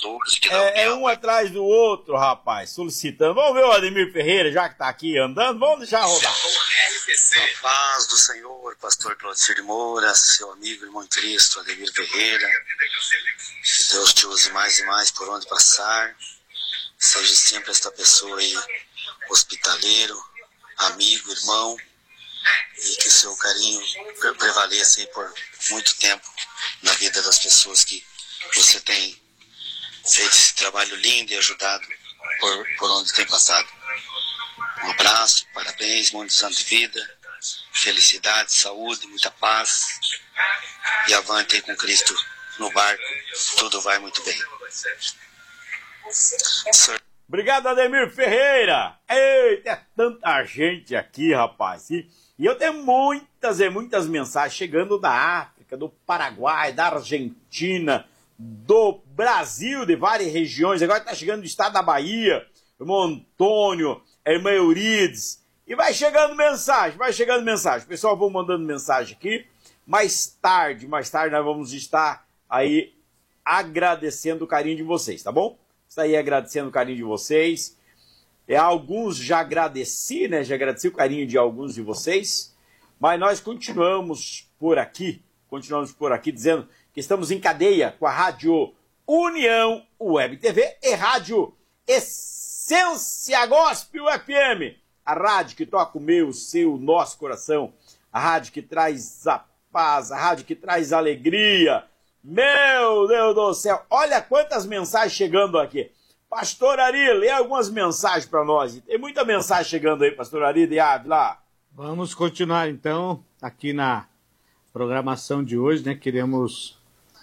14, que É um atrás do outro, rapaz, solicitando. Vamos ver o Ademir Ferreira, já que tá aqui andando, vamos deixar rodar. A paz do Senhor, pastor Claudicir de Moura, seu amigo, irmão em Cristo, Ademir Ferreira. Que Deus te use mais e mais por onde passar. Seja sempre esta pessoa aí, hospitaleiro, amigo, irmão. E que seu carinho prevaleça aí por muito tempo na vida das pessoas que você tem feito esse trabalho lindo e ajudado por onde tem passado. Um abraço, parabéns, muitos anos de vida, felicidade, saúde, muita paz e avante aí com Cristo no barco, tudo vai muito bem. Obrigado, Ademir Ferreira. Eita, é tanta gente aqui, rapaz. E eu tenho muitas mensagens chegando da África, do Paraguai, da Argentina, do Brasil, de várias regiões. Agora está chegando do estado da Bahia, irmão Antônio, irmã Eurides. E vai chegando mensagem. O pessoal vai mandando mensagem aqui. Mais tarde nós vamos estar aí agradecendo o carinho de vocês, tá bom? Está aí agradecendo o carinho de vocês. Alguns já agradeci, né? Já agradeci o carinho de alguns de vocês. Mas nós continuamos por aqui dizendo que estamos em cadeia com a Rádio União Web TV e Rádio Essência Gospel FM. A rádio que toca o meu, o seu, o nosso coração. A rádio que traz a paz, a rádio que traz alegria. Meu Deus do céu, olha quantas mensagens chegando aqui. Pastor Ari, lê algumas mensagens para nós. Tem muita mensagem chegando aí, Pastor Ari de Ávila. Vamos continuar então aqui na programação de hoje, né? Queremos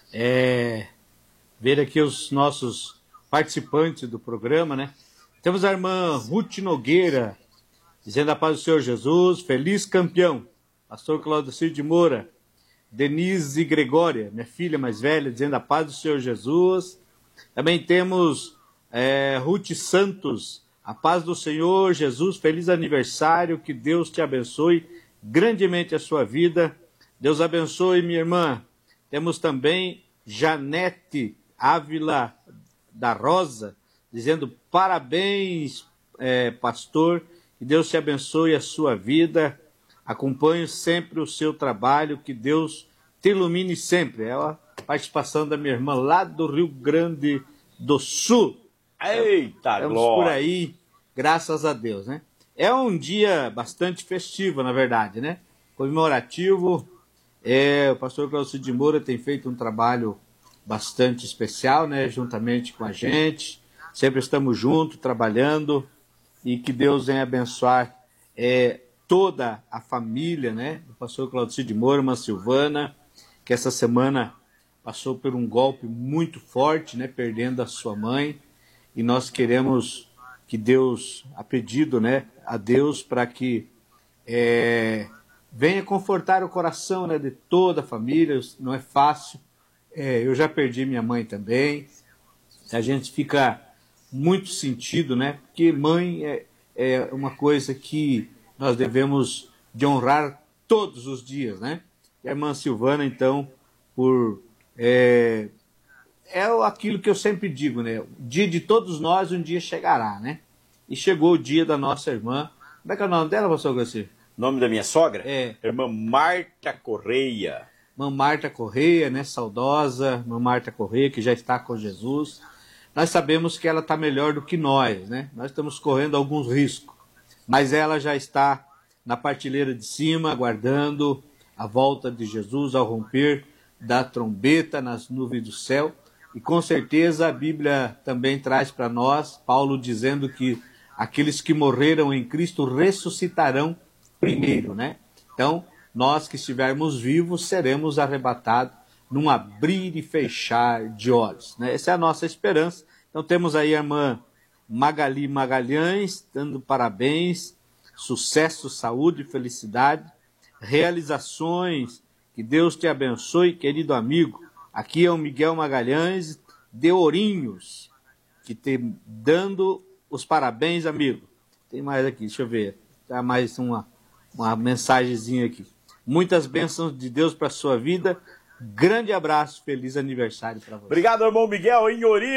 ver aqui os nossos participantes do programa, né? Temos a irmã Ruth Nogueira, dizendo a paz do Senhor Jesus, feliz campeão. Pastor Claudicir de Moura, Denise Gregória, minha filha mais velha, dizendo a paz do Senhor Jesus. Também temos Ruth Santos, a paz do Senhor Jesus, feliz aniversário, que Deus te abençoe grandemente a sua vida. Deus abençoe, minha irmã. Temos também Janete Ávila da Rosa, dizendo parabéns, pastor, que Deus te abençoe a sua vida. Acompanho sempre o seu trabalho, que Deus te ilumine sempre. É a participação da minha irmã lá do Rio Grande do Sul. Eita, estamos glória. por aí, graças a Deus, né? É um dia bastante festivo, na verdade, né? Comemorativo. O pastor Claudicir de Moura tem feito um trabalho bastante especial, né? Juntamente com a gente. Sempre estamos juntos, trabalhando. E que Deus venha abençoar toda a família, né? Do pastor Claudicir de Moura, irmã Silvana, que essa semana passou por um golpe muito forte, né? Perdendo a sua mãe. E nós queremos que Deus, a pedido, né, a Deus, para que venha confortar o coração, né, de toda a família. Não é fácil. Eu já perdi minha mãe também. A gente fica muito sentido, né? Porque mãe é uma coisa que nós devemos de honrar todos os dias, né? E a irmã Silvana, então, aquilo que eu sempre digo, né? O dia de todos nós um dia chegará, né? E chegou o dia da nossa irmã. Como é que é o nome dela, pastor Garcia? O nome da minha sogra? Irmã Marta Correia. Irmã Marta Correia, né? Saudosa, irmã Marta Correia, que já está com Jesus. Nós sabemos que ela está melhor do que nós, né? Nós estamos correndo alguns riscos. Mas ela já está na partilheira de cima, aguardando a volta de Jesus ao romper da trombeta nas nuvens do céu. E com certeza a Bíblia também traz para nós, Paulo dizendo que aqueles que morreram em Cristo ressuscitarão primeiro, né? Então, nós que estivermos vivos seremos arrebatados num abrir e fechar de olhos, né? Essa é a nossa esperança. Então temos aí a irmã Magali Magalhães, dando parabéns, sucesso, saúde, felicidade, realizações, que Deus te abençoe, querido amigo. Aqui é o Miguel Magalhães de Ourinhos, que te dando os parabéns, amigo. Tem mais aqui, deixa eu ver, tá mais uma mensagenzinha aqui. Muitas bênçãos de Deus para a sua vida. Grande abraço, feliz aniversário para você. Obrigado, irmão Miguel, em Ourinhos.